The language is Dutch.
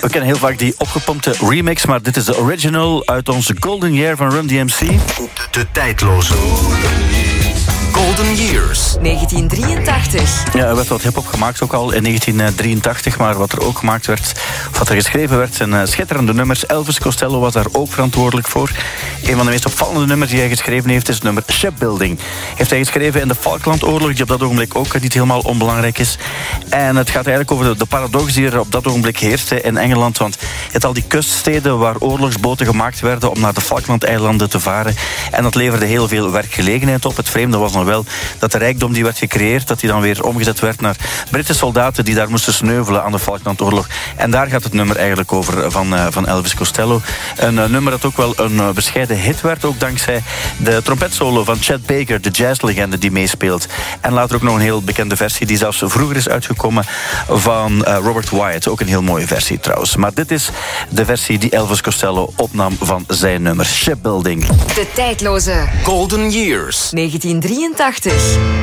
We kennen heel vaak die opgepompte remix, maar dit is de original uit onze Golden Year van Run DMC. De tijdloze Golden Years. 1983. Ja, er werd wat hip-hop gemaakt ook al in 1983, maar wat er ook gemaakt werd, of wat er geschreven werd, zijn schitterende nummers. Elvis Costello was daar ook verantwoordelijk voor. Een van de meest opvallende nummers die hij geschreven heeft is het nummer Shipbuilding. Heeft hij geschreven in de Falklandoorlog, die op dat ogenblik ook niet helemaal onbelangrijk is. En het gaat eigenlijk over de paradox die er op dat ogenblik heerste in Engeland, want je had al die kuststeden waar oorlogsboten gemaakt werden om naar de Falklandeilanden te varen. En dat leverde heel veel werkgelegenheid op. Het vreemde was nog wel dat de rijkdom die werd gecreëerd, dat die dan weer omgezet werd naar Britse soldaten die daar moesten sneuvelen aan de Falklandoorlog. En daar gaat het nummer eigenlijk over van Elvis Costello. Een nummer dat ook wel een bescheiden hit werd, ook dankzij de trompetsolo van Chet Baker, de jazzlegende die meespeelt. En later ook nog een heel bekende versie die zelfs vroeger is uitgekomen van Robert Wyatt. Ook een heel mooie versie trouwens. Maar dit is de versie die Elvis Costello opnam van zijn nummer Shipbuilding. De tijdloze Golden Years. 1983.